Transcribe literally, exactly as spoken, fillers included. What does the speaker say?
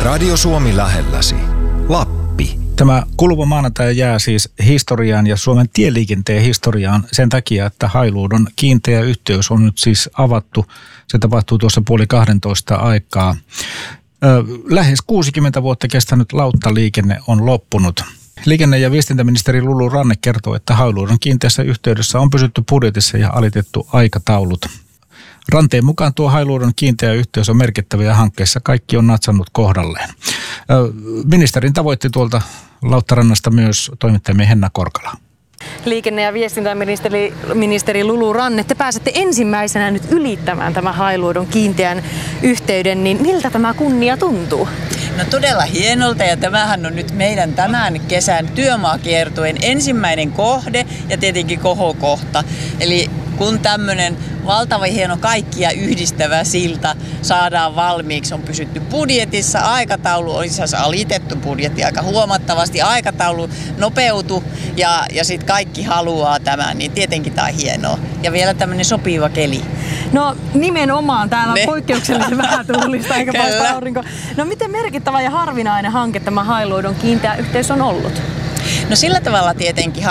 Radio Suomi lähelläsi. Lappi. Tämä kuluva maanantai jää siis historiaan ja Suomen tieliikenteen historiaan sen takia, että Hailuodon kiinteä yhteys on nyt siis avattu. Se tapahtuu tuossa puoli kahdentoista aikaa. Lähes kuusikymmentä vuotta kestänyt lauttaliikenne on loppunut. Liikenne- ja viestintäministeri Lulu Ranne kertoo, että Hailuodon kiinteässä yhteydessä on pysytty budjetissa ja alitettu aikataulut. Ranteen mukaan tuo Hailuodon kiinteä yhteys on merkittäviä hankkeissa. Kaikki on natsannut kohdalleen. Ministerin tavoitti tuolta Lauttarannasta myös toimittajamme Henna Korkala. Liikenne- ja viestintäministeri ministeri Lulu Ranne, te pääsette ensimmäisenä nyt ylittämään tämän Hailuodon kiinteän yhteyden, niin miltä tämä kunnia tuntuu? No todella hienolta, ja tämähän on nyt meidän tämän kesän työmaakiertueen ensimmäinen kohde ja tietenkin kohokohta. Eli kun tämmöinen valtava hieno kaikkia yhdistävä silta saadaan valmiiksi, on pysytty budjetissa, aikataulu on itse asiassa alitettu budjetti aika huomattavasti, aikataulu nopeutu ja, ja sitten kaikki haluaa tämän, niin tietenkin tämä on hienoa. Ja vielä tämmöinen sopiva keli. No nimenomaan, täällä on Ne. poikkeuksellisen vähän tuulista eikä paista aurinko. No miten merkittävä ja harvinainen hanke tämä Hailuodon kiinteä yhteys on ollut? No sillä tavalla tietenkin